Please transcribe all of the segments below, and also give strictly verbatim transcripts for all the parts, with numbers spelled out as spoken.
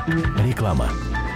Реклама.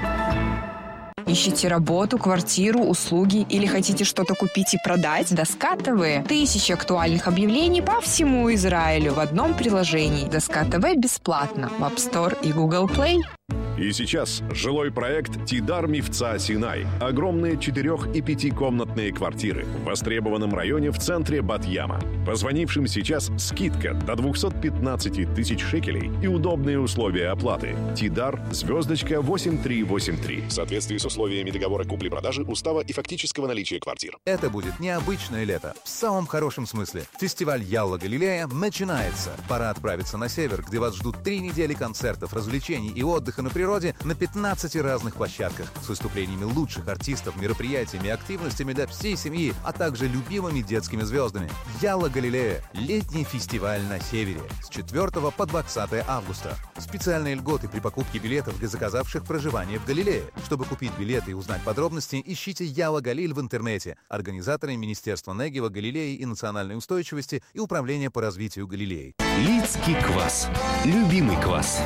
Ищите работу, квартиру, услуги или хотите что-то купить и продать? Доска ТВ. Тысячи актуальных объявлений по всему Израилю в одном приложении. Доска ТВ бесплатно в App Store и Google Play. И сейчас жилой проект «Тидар Мивца Синай». Огромные четырех- и пятикомнатные квартиры в востребованном районе в центре Бат-Яма. Позвонившим сейчас скидка до двести пятнадцать тысяч шекелей и удобные условия оплаты. «Тидар» звездочка восемь три восемь три. В соответствии с условиями договора купли-продажи, устава и фактического наличия квартир. Это будет необычное лето. В самом хорошем смысле. Фестиваль Ялла Галилея начинается. Пора отправиться на север, где вас ждут три недели концертов, развлечений и отдыха на природе на пятнадцати разных площадках с выступлениями лучших артистов, мероприятиями и активностями для всей семьи, а также любимыми детскими звездами. Ялла Галилея – летний фестиваль на севере с четвёртого по двадцатое августа. Специальные льготы при покупке билетов для заказавших проживание в Галилее. Чтобы купить билеты и узнать подробности, ищите Ялла Галиль в интернете. Организаторы Министерства Негева, Галилеи и национальной устойчивости и Управление по развитию Галилеи. Лицкий квас. Любимый квас.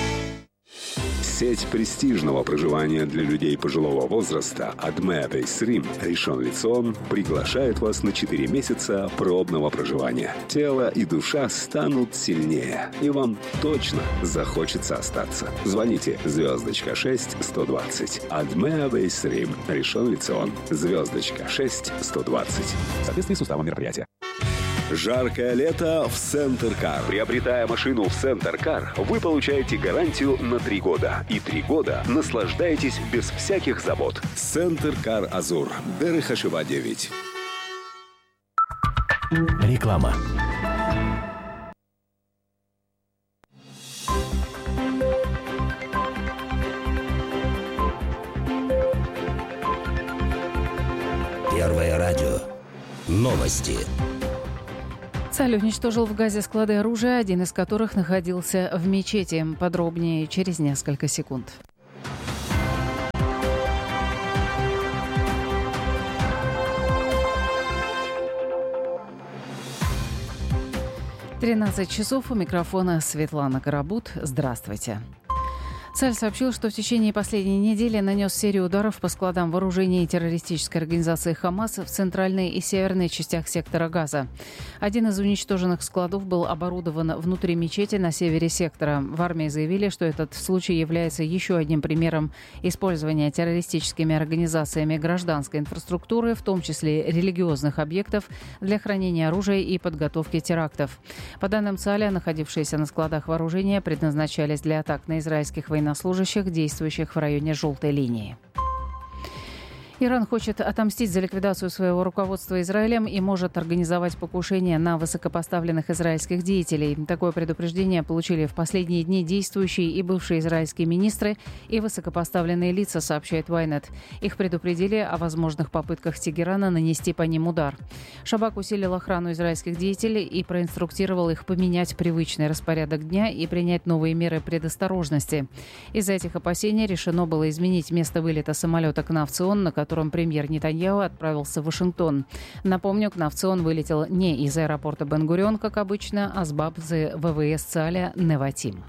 Сеть престижного проживания для людей пожилого возраста Адме Бейсрим Ришон Лецион приглашает вас на четыре месяца пробного проживания. Тело и душа станут сильнее, и вам точно захочется остаться. Звоните звездочка шесть сто двадцать. Адме Бейсрим Ришон Лецион. Звездочка шесть сто двадцать. В соответствии с уставом мероприятия. Жаркое лето в Центр Кар. Приобретая машину в Центр Кар, вы получаете гарантию на три года. И три года наслаждаетесь без всяких забот. Центр Кар Азур. Дерех Хашива девять. Реклама. Первое радио. Новости. Цаль уничтожил в Газе склады оружия, один из которых находился в мечети. Подробнее через несколько секунд. тринадцать часов, у микрофона Светлана Карабут. Здравствуйте. Цаль сообщил, что в течение последней недели нанес серию ударов по складам вооружений террористической организации «Хамас» в центральной и северной частях сектора Газа. Один из уничтоженных складов был оборудован внутри мечети на севере сектора. В армии заявили, что этот случай является еще одним примером использования террористическими организациями гражданской инфраструктуры, в том числе религиозных объектов, для хранения оружия и подготовки терактов. По данным Цаля, находившиеся на складах вооружения предназначались для атак на израильских военнослужащих, военнослужащих, действующих в районе желтой линии. Иран хочет отомстить за ликвидацию своего руководства Израилем и может организовать покушение на высокопоставленных израильских деятелей. Такое предупреждение получили в последние дни действующие и бывшие израильские министры и высокопоставленные лица, сообщает Вайнет. Их предупредили о возможных попытках Тегерана нанести по ним удар. Шабак усилил охрану израильских деятелей и проинструктировал их поменять привычный распорядок дня и принять новые меры предосторожности. Из-за этих опасений решено было изменить место вылета самолета Кнавцион, на котором которым премьер Нетаньяху отправился в Вашингтон. Напомню, Кнавцион вылетел не из аэропорта Бен-Гурион, как обычно, а с базы ВВС Цаля Неватим.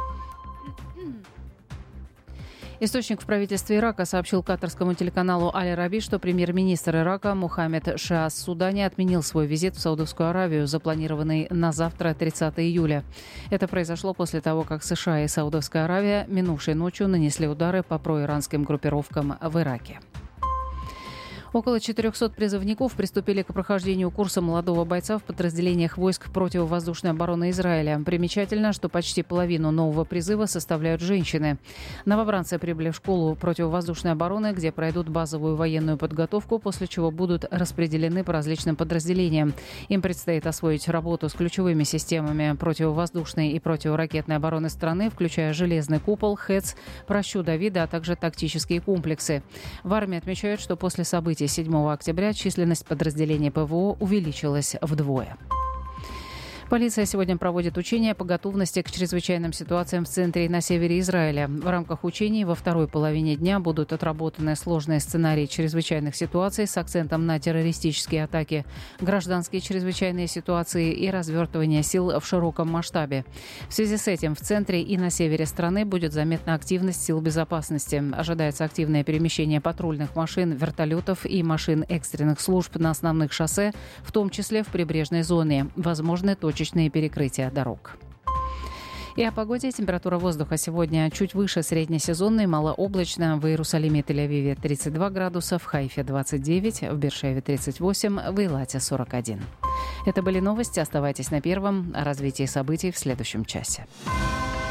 Источник в правительстве Ирака сообщил катарскому телеканалу Аль-Раби, что премьер-министр Ирака Мухаммед Шиас Судани отменил свой визит в Саудовскую Аравию, запланированный на завтра, тридцатого июля. Это произошло после того, как США и Саудовская Аравия минувшей ночью нанесли удары по проиранским группировкам в Ираке. Около четырехсот призывников приступили к прохождению курса молодого бойца в подразделениях войск противовоздушной обороны Израиля. Примечательно, что почти половину нового призыва составляют женщины. Новобранцы прибыли в школу противовоздушной обороны, где пройдут базовую военную подготовку, после чего будут распределены по различным подразделениям. Им предстоит освоить работу с ключевыми системами противовоздушной и противоракетной обороны страны, включая «Железный купол», «Хэц», «Прощу Давида», а также тактические комплексы. В армии отмечают, что после событий седьмого октября численность подразделений ПВО увеличилась вдвое. Полиция сегодня проводит учения по готовности к чрезвычайным ситуациям в центре и на севере Израиля. В рамках учений во второй половине дня будут отработаны сложные сценарии чрезвычайных ситуаций с акцентом на террористические атаки, гражданские чрезвычайные ситуации и развертывание сил в широком масштабе. В связи с этим в центре и на севере страны будет заметна активность сил безопасности. Ожидается активное перемещение патрульных машин, вертолетов и машин экстренных служб на основных шоссе, в том числе в прибрежной зоне. Возможны точечные перекрытия дорог. И о погоде. Температура воздуха сегодня чуть выше среднесезонной, малооблачно. В Иерусалиме и Тель-Авиве тридцать два градуса, в Хайфе двадцать девять, в Бейр-Шеве тридцать восемь, в Эйлате сорок один. Это были новости. Оставайтесь на Первом. О развитии событий в следующем часе.